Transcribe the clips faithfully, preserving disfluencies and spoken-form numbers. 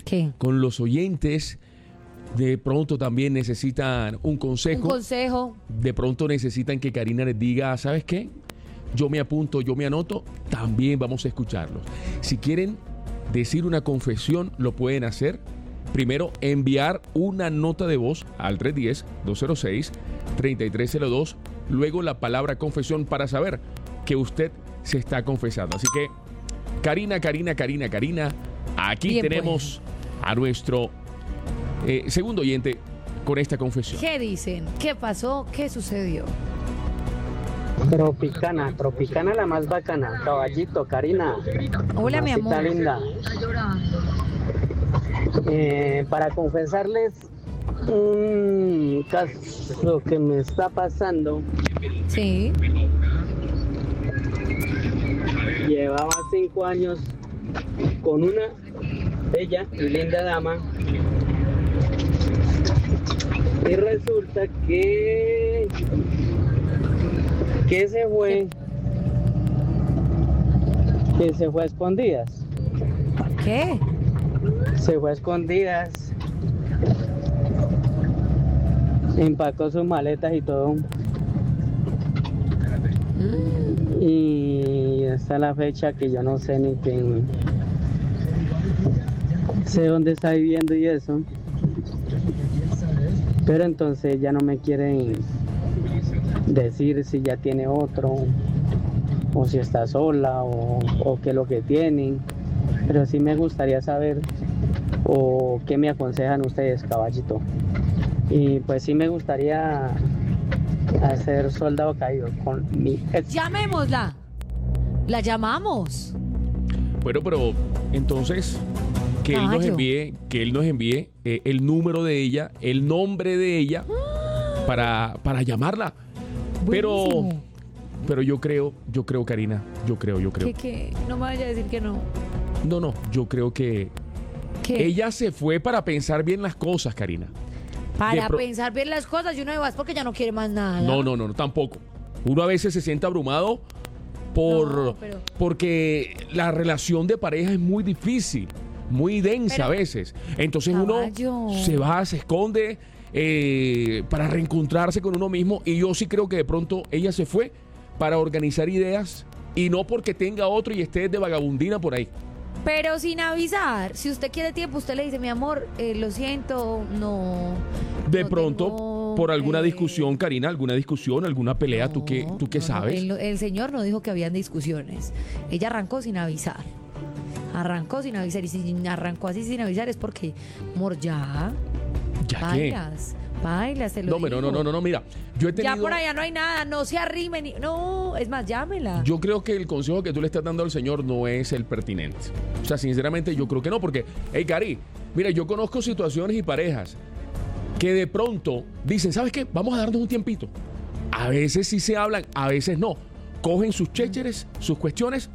¿Qué? Con los oyentes. De pronto también necesitan un consejo. Un consejo. De pronto necesitan que Karina les diga, ¿sabes qué? Yo me apunto, yo me anoto. También vamos a escucharlos. Si quieren decir una confesión, lo pueden hacer. Primero, enviar una nota de voz al tres uno cero, dos cero seis, tres tres cero dos. Luego la palabra confesión para saber que usted se está confesando. Así que, Karina, Karina, Karina, Karina, aquí Bien, tenemos pues. a nuestro eh, segundo oyente con esta confesión. ¿Qué dicen? ¿Qué pasó? ¿Qué sucedió? Tropicana, Tropicana la más bacana. Caballito, Karina. Hola, mi Mamacita amor. linda. Eh, para confesarles un caso que me está pasando. Sí. Llevaba cinco años con una bella y linda dama. Y resulta que que se fue que se fue a escondidas. ¿Qué? Se fue a escondidas. Empacó sus maletas y todo. Mm. Y hasta la fecha que yo no sé ni quién, sé dónde está viviendo y eso. Pero entonces ya no me quieren decir si ya tiene otro, o si está sola, o, o qué es lo que tienen. Pero sí me gustaría saber, o qué me aconsejan ustedes, caballito. Y pues sí me gustaría hacer soldado caído con mi ex. Llamémosla. La llamamos. Bueno, pero entonces que él nos Caballo. envíe, que él nos envíe eh, el número de ella, el nombre de ella para, para llamarla. Pero, Buenísimo. pero yo creo, yo creo, Karina, yo creo, yo creo. ¿Qué, qué? No me vaya a decir que no. No, no, yo creo que ¿Qué? ella se fue para pensar bien las cosas, Karina. Para de pro- pensar bien las cosas y uno de vas porque ya no quiere más nada. No, no, no, no, tampoco. Uno a veces se siente abrumado por No, pero- porque la relación de pareja es muy difícil, muy densa Pero- a veces. Entonces Caballo. uno se va, se esconde eh, para reencontrarse con uno mismo. Y yo sí creo que de pronto ella se fue para organizar ideas y no porque tenga otro y esté de vagabundina por ahí. Pero sin avisar. Si usted quiere tiempo, usted le dice, mi amor, eh, lo siento, no. De no pronto, tengo, por alguna eh, discusión, Karina, alguna discusión, alguna pelea, ¿tú qué, tú qué no, no, sabes? el, el señor no dijo que habían discusiones. Ella arrancó sin avisar. Arrancó sin avisar. Y si arrancó así sin avisar es porque, amor, ya. ¿Ya qué? Bailas. Bailas, se lo No, digo. pero no, no, no, no, mira, yo he tenido... Ya por allá no hay nada, no se arrimen. ni- No, es más, llámela. Yo creo que el consejo que tú le estás dando al señor no es el pertinente. O sea, sinceramente yo creo que no, porque, hey, Cari, mira, yo conozco situaciones y parejas que de pronto dicen, ¿sabes qué? Vamos a darnos un tiempito. A veces sí se hablan, a veces no. Cogen sus chécheres, sus cuestiones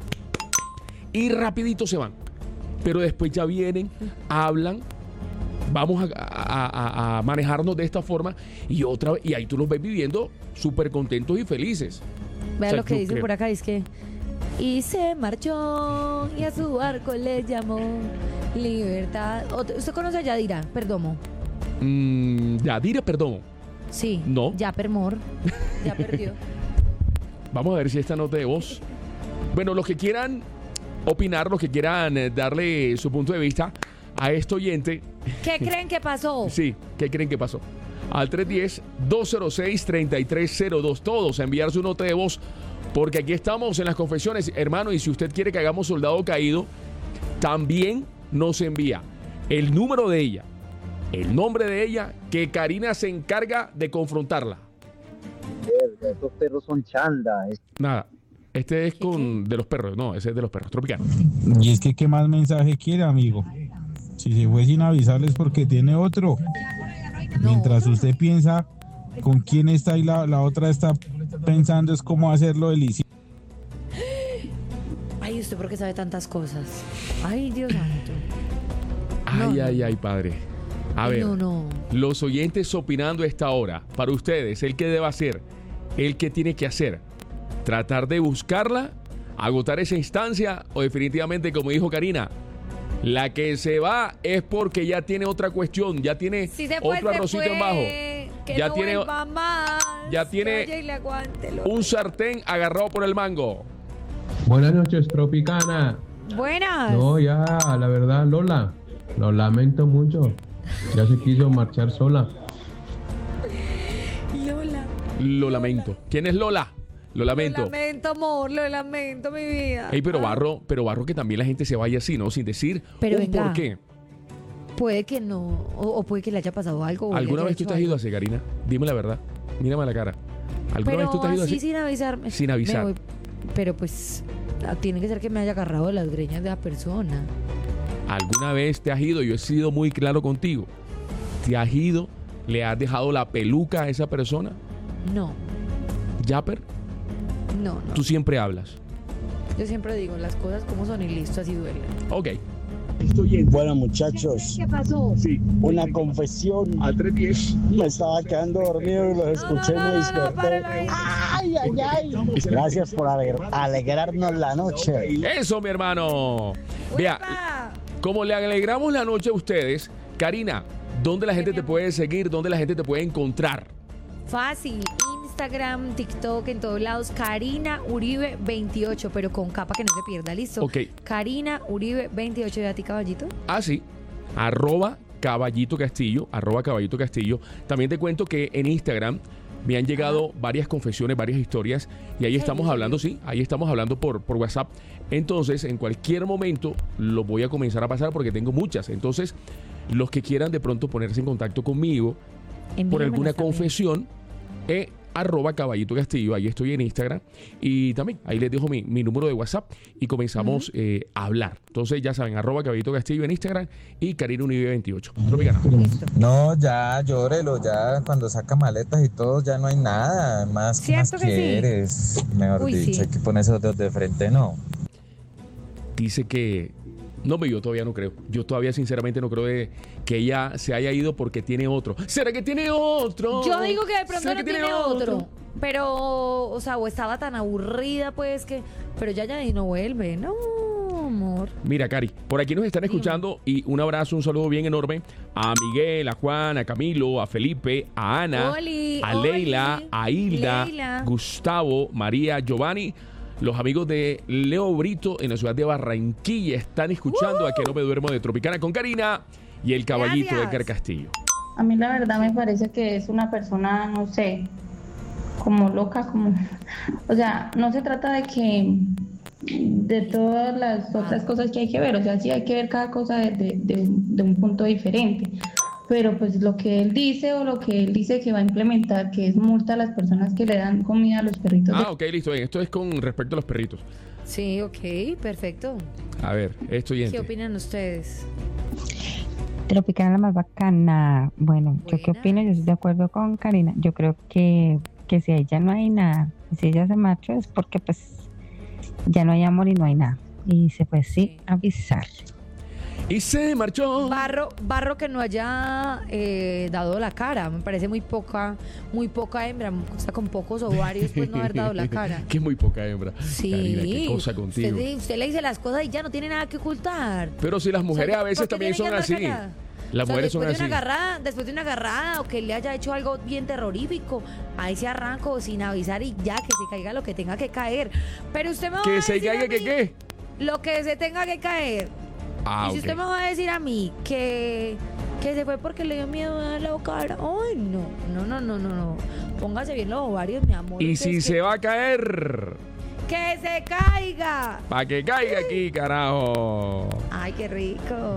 y rapidito se van. Pero después ya vienen, hablan, vamos a, a- a- a manejarnos de esta forma y otra vez, y ahí tú los ves viviendo súper contentos y felices. Vea O sea, lo que yo dice creo. por acá, es que y se marchó y a su barco le llamó libertad. Ot- ¿Usted conoce a Yadira Perdomo? Mm, Yadira, perdón. Sí. No. Ya Permor. Ya perdió. Vamos a ver si esta nota de voz. Bueno, los que quieran opinar, los que quieran eh, darle su punto de vista a este oyente, ¿Qué creen que pasó? sí, ¿qué creen que pasó? Al tres uno cero, dos cero seis, tres tres cero dos. Todos a enviar su nota de voz, porque aquí estamos en las confesiones, hermano. Y si usted quiere que hagamos soldado caído, también nos envía el número de ella, el nombre de ella, que Karina se encarga de confrontarla. Estos perros son chanda. es- Nada, este es con de los perros, no, ese es de los perros, Tropicana. Y es que, ¿qué más mensaje quiere, amigo? Si se fue sin avisarles porque tiene otro. Mientras usted piensa con quién está y la, la otra está pensando es cómo hacerlo delicioso. Ay, ¿usted por qué sabe tantas cosas? Ay, Dios santo. Ay, No, ay, no. ay, padre. A Ay, ver, no, no. los oyentes opinando a esta hora, para ustedes, el que debe hacer, el que tiene que hacer, tratar de buscarla, agotar esa instancia o definitivamente, como dijo Karina, La que se va es porque ya tiene otra cuestión, ya tiene Si se fue, otro se arrocito fue. en bajo. Que Ya no tiene- vuelva más. ya Que tiene vaya y le aguante, lo- Un sartén agarrado por el mango. Buenas noches, Tropicana. Buenas. No, ya, la verdad, Lola, lo lamento mucho. Ya se quiso marchar sola. Lola. Lo lamento. ¿Quién es Lola? Lo lamento. Lo lamento, amor, lo lamento, mi vida. Ey, pero Ah. barro, pero barro que también la gente se vaya así, ¿no? Sin decir Pero un venga, por qué. Puede que no, o, o puede que le haya pasado algo. o le ¿Alguna haya vez tú hecho te has ido algo. así, Karina? Dime la verdad. Mírame a la cara. ¿Alguna Pero vez tú te has ido así así? sin avisarme. Sin Me avisar. voy. Pero pues ah, tiene que ser que me haya agarrado de las greñas de la persona. ¿Alguna vez te has ido? Yo he sido muy claro contigo. ¿Te has ido? ¿Le has dejado la peluca a esa persona? No, ¿Yapper? no, no. Tú siempre hablas. Yo siempre digo las cosas como son y listo, así duele. Ok. Bueno, muchachos, ¿Qué pasó? una confesión. Me estaba quedando dormido y los escuché y me desperté. Ay, ay, ay. Gracias por alegr- alegrarnos la noche. Eso, mi hermano. Vea, ¡Uepa! como le alegramos la noche a ustedes, Karina, ¿dónde la gente te puede seguir? ¿Dónde la gente te puede encontrar? Fácil, Instagram, TikTok, en todos lados, Karina Uribe veintiocho, pero con capa que no se pierda, ¿listo? Ok. Karina Uribe veintiocho, ¿y a ti, caballito? Ah, sí. Arroba Caballito Castillo. Arroba Caballito Castillo. También te cuento que en Instagram me han llegado varias confesiones, varias historias. Y ahí estamos hablando, sí. Ahí estamos hablando por, por WhatsApp. Entonces, en cualquier momento lo voy a comenzar a pasar porque tengo muchas. Entonces, los que quieran de pronto ponerse en contacto conmigo por Envíamelas alguna también. confesión, eh, arroba Caballito Castillo, ahí estoy en Instagram y también ahí les dejo mi, mi número de WhatsApp y comenzamos eh, a hablar. Entonces ya saben, arroba Caballito Castillo en Instagram y Karina Unive veintiocho. Tropicana. Listo. No, ya, llórelo, ya cuando saca maletas y todo, ya no hay nada. Más, ¿qué más ¿Cierto que sí? quieres? Mejor Uy, dicho, sí. hay que ponerse los dedos de frente, no. Dice que... No, pero yo todavía no creo. Yo todavía sinceramente no creo de que ella se haya ido porque tiene otro. ¿Será que tiene otro? Yo digo que de pronto ¿Será no que tiene otro? Pero, o sea, o estaba tan aburrida, pues que. Pero ya ya y no vuelve. No, amor. Mira, Cari, por aquí nos están escuchando y un abrazo, un saludo bien enorme a Miguel, a Juan, a Camilo, a Felipe, a Ana, Oli, a Oli, Leila, a Hilda, Leila. Gustavo, María, Giovanni. Los amigos de Leo Brito en la ciudad de Barranquilla están escuchando a Que No Me Duermo de Tropicana con Karina y el caballito Gracias. de Edgar Castillo. A mí la verdad me parece que es una persona, no sé, como loca, como... O sea, no se trata de que... de todas las otras cosas que hay que ver, o sea, sí hay que ver cada cosa de, de, de, de un punto diferente. Pero pues lo que él dice o lo que él dice que va a implementar, que es multa a las personas que le dan comida a los perritos. Ah, ok, listo. Bien. Esto es con respecto a los perritos. Sí, ok, perfecto. A ver, esto y ¿Qué opinan ustedes? Tropicana la más bacana. Bueno, ¿yo qué Buena. opino? Yo estoy de acuerdo con Karina. Yo creo que, que si ahí ya no hay nada, si ella se marchó es porque pues ya no hay amor y no hay nada. Y se fue sin avisar. Y se marchó. Barro, barro que no haya eh, dado la cara. Me parece muy poca, muy poca hembra. O sea, con pocos ovarios, pues no haber dado la cara. Que es muy poca hembra. Sí. Karina, qué cosa contigo. Usted, usted le dice las cosas y ya no tiene nada que ocultar. Pero si las mujeres O sea, a veces ¿por qué también tiene son que andar así. callada? Las O sea, mujeres son después así. de una agarrada, después de una agarrada o que le haya hecho algo bien terrorífico, ahí se arranco sin avisar y ya que se caiga lo que tenga que caer. Pero usted me va a Que se decir caiga a que mí qué. lo que se tenga que caer. Ah, y si ok. usted me va a decir a mí que, que se fue porque le dio miedo a dar la cara, ay, no, no, no, no, no, no. Póngase bien los ovarios, mi amor. Y Usted si es se que, va a caer, ¡que se caiga! para que caiga aquí, carajo. Ay, qué rico.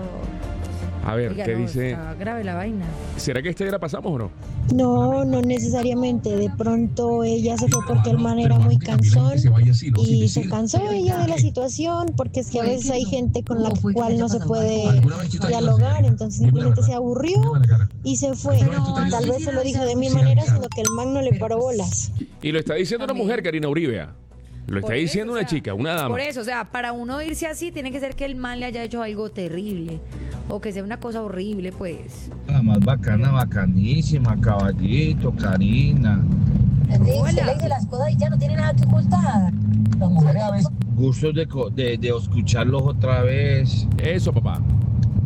A ver, Oiga, ¿qué no, dice? está grave la vaina. ¿Será que este ya la pasamos o no? No, no necesariamente. De pronto ella se fue porque el man era muy cansón y se cansó ella de la situación porque es que a veces hay gente con la cual no se puede dialogar, entonces simplemente se aburrió y se fue. Tal vez se lo dijo de mi manera, sino que el man no le paró bolas. Y lo está diciendo una mujer, Karina Uribe. Lo está Por eso, diciendo o una sea, chica, una dama. Por eso, o sea, para uno irse así, tiene que ser que el man le haya hecho algo terrible. O que sea una cosa horrible, pues. La más bacana, bacanísima, caballito, Karina. Hola. le dice las cosas y ya no tiene nada que ocultar. Las mujeres a veces... Gustos de, co- de, de escucharlos otra vez. Eso, papá.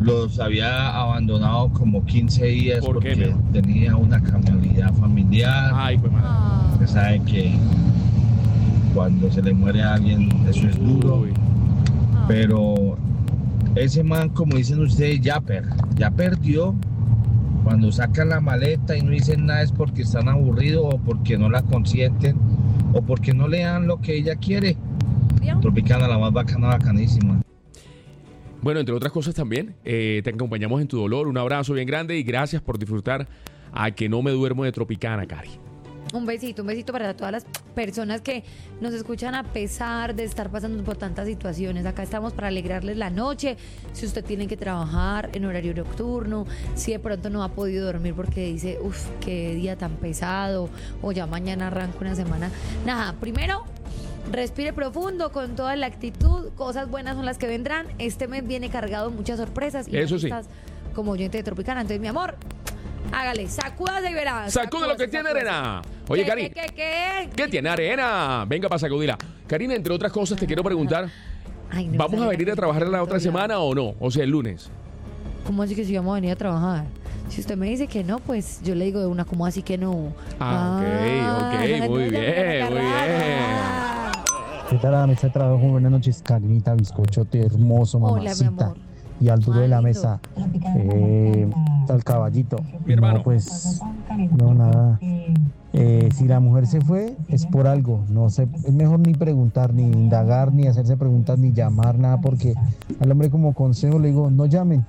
los había abandonado como quince días ¿Por porque qué, tenía una calamidad familiar. Ay, pues madre. Usted sabe que cuando se le muere a alguien eso es duro. Uy. Pero ese man, como dicen ustedes, ya, per, ya perdió. Cuando sacan la maleta y no dicen nada es porque están aburridos o porque no la consienten o porque no le dan lo que ella quiere. Tropicana, la más bacana, bacanísima. Bueno, entre otras cosas también, eh, te acompañamos en tu dolor. Un abrazo bien grande y gracias por disfrutar a Que No Me Duermo de Tropicana, Cari. Un besito, un besito para todas las personas que nos escuchan a pesar de estar pasando por tantas situaciones. Acá estamos para alegrarles la noche. Si usted tiene que trabajar en horario nocturno, si de pronto no ha podido dormir porque dice, uff, qué día tan pesado, o ya mañana arranco una semana. Nada, primero, respire profundo con toda la actitud. Cosas buenas son las que vendrán. Este mes viene cargado de muchas sorpresas. Y eso sí. Estás como oyente de Tropicana. Entonces, mi amor, hágale, sacúdase y verás. Sacude lo que tiene arena. Oye, ¿Qué, Cari, qué, qué, qué? ¿qué tiene arena? Venga para sacudirla. Karina, entre otras cosas, te quiero preguntar, Ay, no, ¿vamos a venir a trabajar la otra semana o no? O sea, el lunes. ¿Cómo así que si vamos a venir a trabajar? Si usted me dice que no, pues yo le digo de una, ¿cómo así que no? Ah, ok, ok, muy bien, muy bien. ¿Qué tal la mesa de trabajo? Buenas noches, Karinita, bizcochote hermoso, Hola, mamacita. mi amor. Y al duro Ay, de la lindo. mesa, eh, al caballito. Mi hermano. No, pues, no, nada. Eh, si la mujer se fue, es por algo. No sé, es mejor ni preguntar, ni indagar, ni hacerse preguntas, ni llamar, nada, porque al hombre como consejo le digo, no llamen.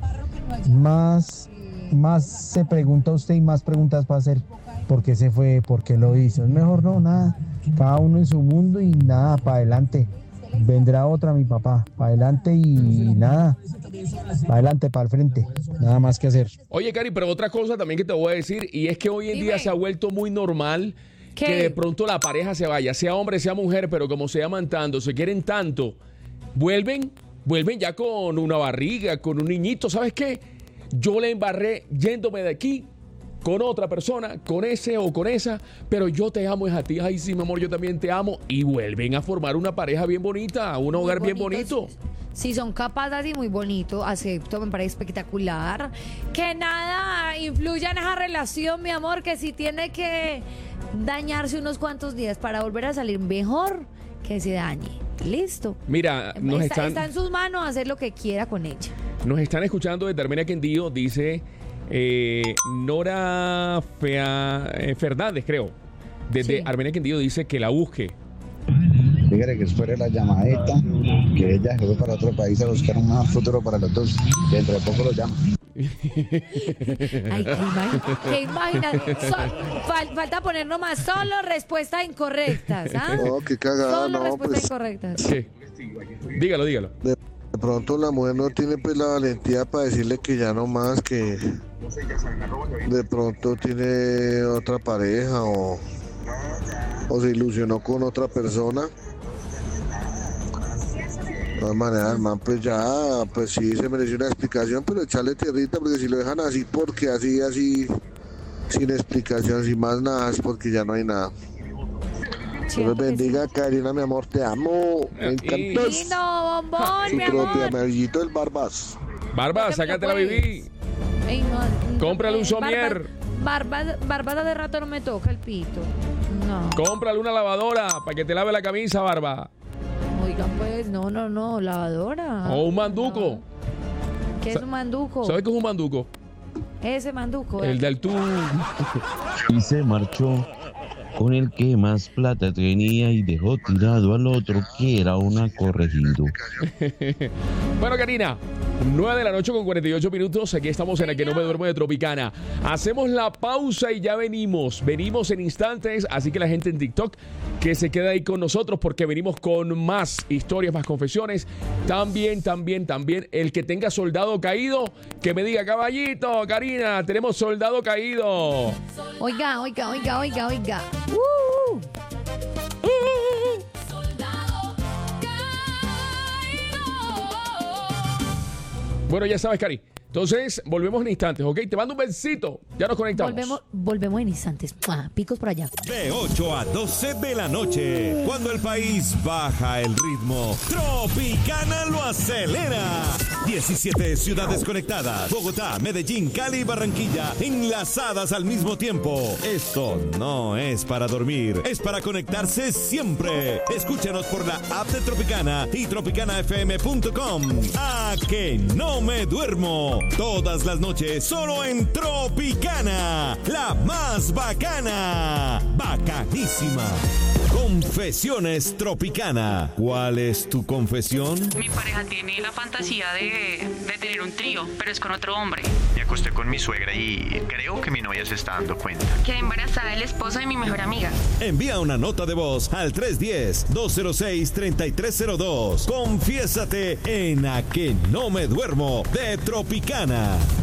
Más, más se pregunta usted y más preguntas va a hacer. ¿Por qué se fue? ¿Por qué lo hizo? Es mejor no, nada. Cada uno en su mundo y nada, para adelante. Vendrá otra, mi papá. Para adelante y nada. Para adelante, para el frente. Nada más que hacer. Oye, Cari, pero otra cosa también que te voy a decir, y es que hoy en Dime. día se ha vuelto muy normal ¿Qué? que de pronto la pareja se vaya, sea hombre, sea mujer, pero como se aman tanto, se quieren tanto, vuelven, vuelven ya con una barriga, con un niñito. ¿Sabes qué? Yo le embarré yéndome de aquí con otra persona, con ese o con esa, pero yo te amo es a ti. Ay, sí, mi amor, yo también te amo. Y vuelven a formar una pareja bien bonita, un Muy hogar bien bonito, bonito. Si son capaces y muy bonito, acepto, me parece espectacular. Que nada influya en esa relación, mi amor, que si tiene que dañarse unos cuantos días para volver a salir mejor, que se dañe. Listo. Mira, nos está, están, está en sus manos hacer lo que quiera con ella. nos están escuchando de Termina Quindío, dice eh, Nora Fea, eh, Fernández, creo. Desde Sí. Armenia Quindío dice que la busque. Dígale que espere la llamadita, que ella se fue para otro país a buscar un mejor futuro para los dos. Dentro de poco lo llama. Ay, qué imagina, qué imagina. So- fal- falta poner nomás solo respuestas incorrectas, ¿ah? No, qué cagada, Solo no, respuestas pues incorrectas. ¿Qué? Dígalo, dígalo. de, de pronto la mujer no tiene pues la valentía para decirle que ya no más, que de pronto tiene otra pareja o, o se ilusionó con otra persona. De todas maneras, el man pues ya, pues sí se mereció una explicación, pero echarle tierrita, porque si lo dejan así, porque así, así, sin explicación, sin más nada, es porque ya no hay nada. Sí, Dios porque bendiga, Karina, mi amor, te amo. Me encantas. Lindo, bombón, Su mi trote, amor. amarillito del Barbas. Barba, ¿Por qué me lo sácatela, puedes? Viví. Ey, no, no, Cómprale un eh, somier. Barbas, barbas de rato no me toca el pito. No. Cómprale una lavadora para que te lave la camisa, Barba. Oigan, pues, no, no, no, lavadora. O un manduco. ¿Qué es un manduco? ¿Sabes qué es un manduco? Ese manduco. El del tú. Y se marchó con el que más plata tenía y dejó tirado al otro que era una corregido. Bueno, Karina, nueve de la noche con cuarenta y ocho minutos. Aquí estamos en la que no me duermo de Tropicana. Hacemos la pausa y ya venimos. Venimos en instantes, así que la gente en TikTok que se queda ahí con nosotros porque venimos con más historias, más confesiones. También, también, también el que tenga soldado caído, que me diga, caballito, Karina, tenemos soldado caído. Oiga, oiga, oiga, oiga, oiga. Uh, uh. Bueno, ya sabes, Cari, Entonces, volvemos en instantes, ¿ok? Te mando un besito. Ya nos conectamos. Volvemos, volvemos en instantes. Ah, picos por allá. De ocho a doce de la noche, cuando el país baja el ritmo, Tropicana lo acelera. diecisiete ciudades conectadas. Bogotá, Medellín, Cali y Barranquilla enlazadas al mismo tiempo. Esto no es para dormir, es para conectarse siempre. Escúchanos por la app de Tropicana y tropicana f m punto com. A que no me duermo. Todas las noches solo en Tropicana, la más bacana. Bacanísima. Confesiones Tropicana. ¿Cuál es tu confesión? Mi pareja tiene la fantasía de, de tener un trío, pero es con otro hombre. Me acosté con mi suegra y creo que mi novia se está dando cuenta. Quedé embarazada del esposo de mi mejor amiga. Envía una nota de voz al tres uno cero, dos cero seis, tres tres cero dos. Confiésate en A que no me duermo de Tropicana.